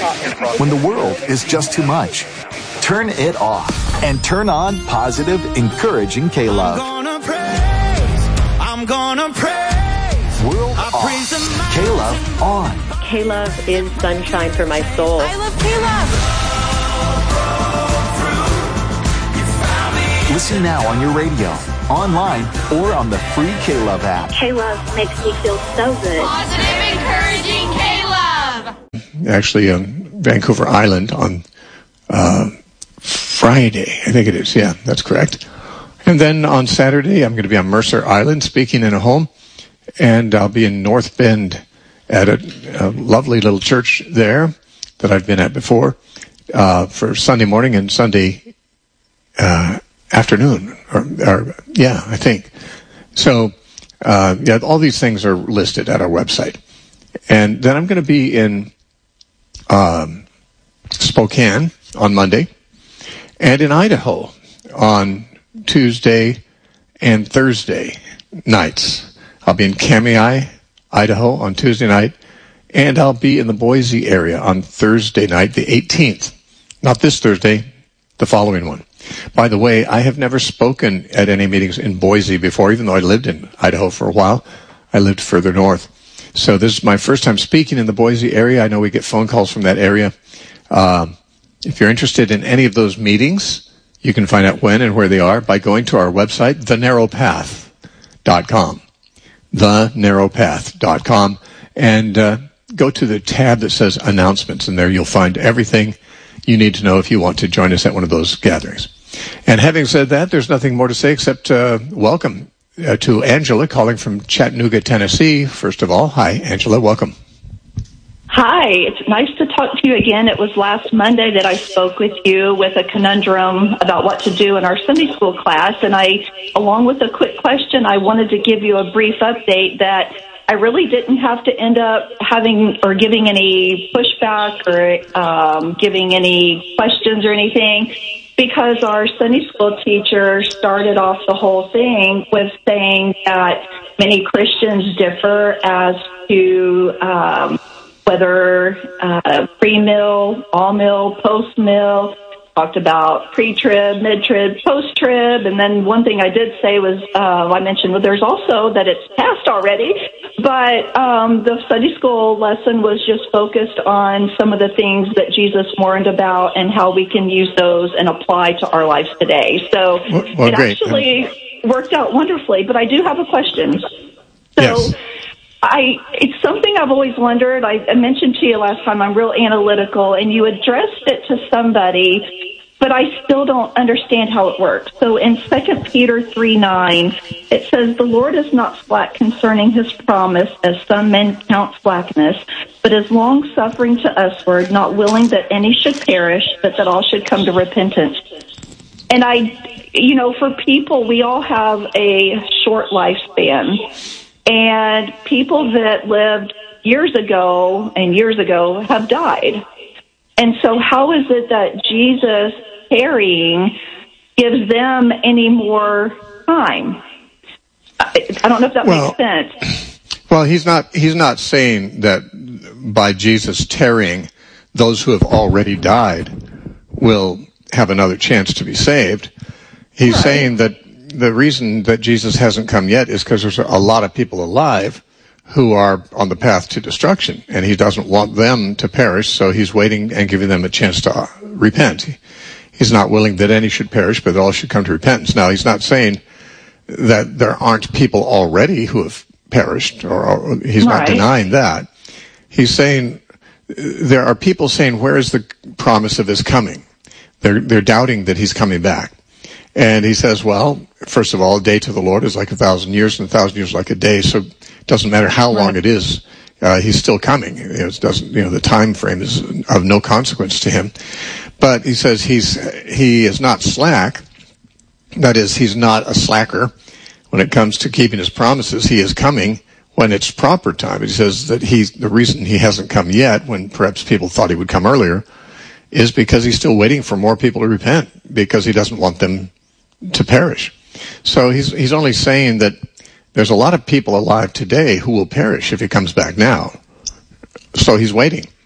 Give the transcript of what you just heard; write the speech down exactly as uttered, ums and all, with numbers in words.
When the world is just too much, turn it off and turn on positive, encouraging K-Love. I'm gonna praise, I'm gonna praise. World I off, praise K-Love on. K-Love is sunshine for my soul. I love K-Love. Listen now on your radio, online, or on the free K-Love app. K-Love makes me feel so good. Positive, encouraging K-Love. Actually, on Vancouver Island on uh, Friday, I think it is. Yeah, that's correct. And then on Saturday, I'm going to be on Mercer Island speaking in a home, and I'll be in North Bend at a, a lovely little church there that I've been at before uh, for Sunday morning and Sunday uh afternoon, or, or yeah, I think. So, uh, yeah, all these things are listed at our website. And then I'm going to be in um, Spokane on Monday, and in Idaho on Tuesday and Thursday nights. I'll be in Kamiah, Idaho on Tuesday night, and I'll be in the Boise area on Thursday night, the eighteenth. Not this Thursday, the following one. By the way, I have never spoken at any meetings in Boise before, even though I lived in Idaho for a while. I lived further north. So this is my first time speaking in the Boise area. I know we get phone calls from that area. Um, if you're interested in any of those meetings, you can find out when and where they are by going to our website, the narrow path dot com. the narrow path dot com. And uh, go to the tab that says Announcements, and there you'll find everything you need to know if you want to join us at one of those gatherings. And having said that, there's nothing more to say except uh, welcome uh, to Angela calling from Chattanooga, Tennessee. First of all, hi, Angela, welcome. Hi, it's nice to talk to you again. It was last Monday that I spoke with you with a conundrum about what to do in our Sunday school class, and I, along with a quick question, I wanted to give you a brief update that I really didn't have to end up having or giving any pushback or um, giving any questions or anything, because our Sunday school teacher started off the whole thing with saying that many Christians differ as to um, whether uh, pre-mill, all-mill, post-mill. Talked about pre-trib, mid-trib, post-trib, and then one thing I did say was, uh, I mentioned well, there's also that it's past already, but um, the Sunday school lesson was just focused on some of the things that Jesus warned about and how we can use those and apply to our lives today. So well, well, it great. actually um, worked out wonderfully, but I do have a question. So. Yes. I, it's something I've always wondered. I, I mentioned to you last time I'm real analytical, and you addressed it to somebody, but I still don't understand how it works. So in Second Peter three nine, it says, "The Lord is not slack concerning his promise, as some men count slackness, but is long-suffering to usward, not willing that any should perish, but that all should come to repentance." And I, you know, for people, we all have a short lifespan. And people that lived years ago and years ago have died. And so how is it that Jesus tarrying gives them any more time? I, I don't know if that well, makes sense. Well, he's not, he's not saying that by Jesus tarrying, those who have already died will have another chance to be saved. He's right. saying that the reason that Jesus hasn't come yet is because there's a lot of people alive who are on the path to destruction, and he doesn't want them to perish, so he's waiting and giving them a chance to repent. He's not willing that any should perish, but all should come to repentance. Now, he's not saying that there aren't people already who have perished, or, or he's right. not denying that. He's saying there are people saying, where is the promise of his coming? They're, they're doubting that he's coming back. And he says, well, first of all, a day to the Lord is like a thousand years, and a thousand years like a day. So it doesn't matter how long it is, uh, he's still coming. It doesn't, you know, the time frame is of no consequence to him. But he says he's he is not slack. That is, he's not a slacker when it comes to keeping his promises. He is coming when it's proper time. He says that he's the reason he hasn't come yet, when perhaps people thought he would come earlier, is because he's still waiting for more people to repent, because he doesn't want them to perish. So he's he's only saying that there's a lot of people alive today who will perish if he comes back now. So he's waiting.